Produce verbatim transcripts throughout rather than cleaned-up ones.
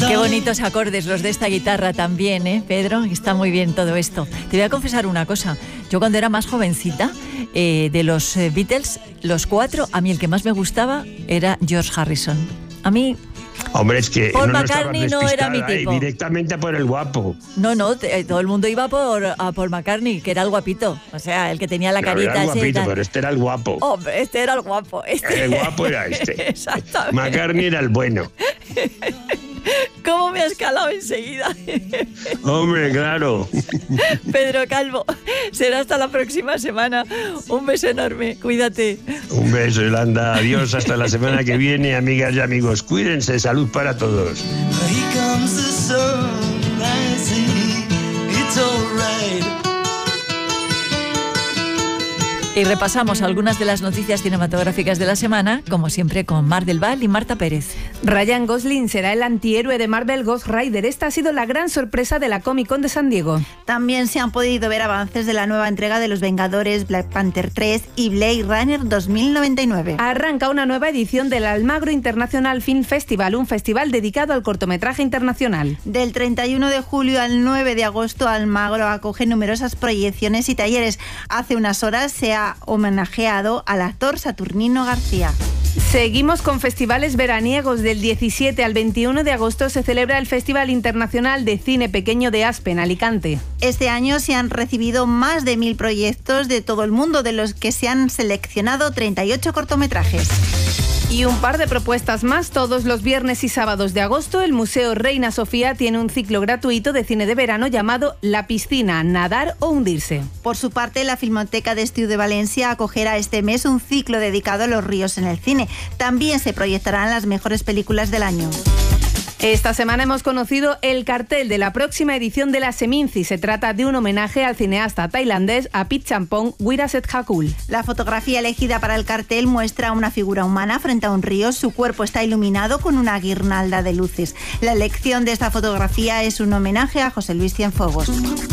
Qué bonitos acordes los de esta guitarra también, ¿eh, Pedro? Está muy bien todo esto. Te voy a confesar una cosa. Yo cuando era más jovencita, eh, de los eh, Beatles, los cuatro, a mí el que más me gustaba era George Harrison. A mí... Hombre, es que Paul no, McCartney no era mi tipo. Eh, directamente a por el guapo. No, no, te, todo el mundo iba por, a Paul McCartney, que era el guapito. O sea, el que tenía la no, carita. Era el guapito, ese, pero este era el guapo. Hombre, este era el guapo. Este. El guapo era este. Exactamente. McCartney era el bueno. ¿Cómo me has calado enseguida? Hombre, claro. Pedro Calvo, será hasta la próxima semana. Un beso enorme, cuídate. Un beso, Yolanda. Adiós, hasta la semana que viene, amigas y amigos. Cuídense, salud para todos. Y repasamos algunas de las noticias cinematográficas de la semana, como siempre con Mar del Val y Marta Pérez. Ryan Gosling será el antihéroe de Marvel Ghost Rider. Esta ha sido la gran sorpresa de la Comic Con de San Diego. También se han podido ver avances de la nueva entrega de Los Vengadores, Black Panther tres y Blade Runner dos mil noventa y nueve. Arranca una nueva edición del Almagro International Film Festival, un festival dedicado al cortometraje internacional. Del treinta y uno de julio al nueve de agosto, Almagro acoge numerosas proyecciones y talleres. Hace unas horas se ha homenajeado al actor Saturnino García. Seguimos con festivales veraniegos. Del diecisiete al veintiuno de agosto se celebra el Festival Internacional de Cine Pequeño de Aspen, Alicante. Este año se han recibido más de mil proyectos de todo el mundo, de los que se han seleccionado treinta y ocho cortometrajes. Y un par de propuestas más. Todos los viernes y sábados de agosto, el Museo Reina Sofía tiene un ciclo gratuito de cine de verano llamado La Piscina, nadar o hundirse. Por su parte, la Filmoteca de Estiu de Valencia acogerá este mes un ciclo dedicado a los ríos en el cine. También se proyectarán las mejores películas del año. Esta semana hemos conocido el cartel de la próxima edición de la Seminci. Se trata de un homenaje al cineasta tailandés Apit Champong Weerasethakul. La fotografía elegida para el cartel muestra una figura humana frente a un río. Su cuerpo está iluminado con una guirnalda de luces. La elección de esta fotografía es un homenaje a José Luis Cienfuegos.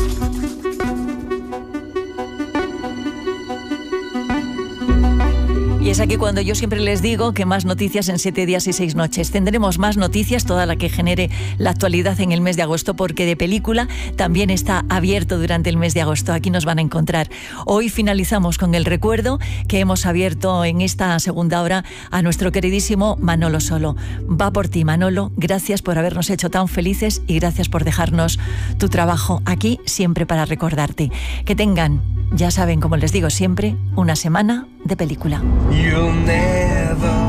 Y es aquí cuando yo siempre les digo que más noticias en siete días y seis noches. Tendremos más noticias, toda la que genere la actualidad en el mes de agosto, porque de película también está abierto durante el mes de agosto. Aquí nos van a encontrar. Hoy finalizamos con el recuerdo que hemos abierto en esta segunda hora a nuestro queridísimo Manolo Solo. Va por ti, Manolo. Gracias por habernos hecho tan felices y gracias por dejarnos tu trabajo aquí siempre para recordarte. Que tengan, ya saben, como les digo siempre, una semana de película. You'll never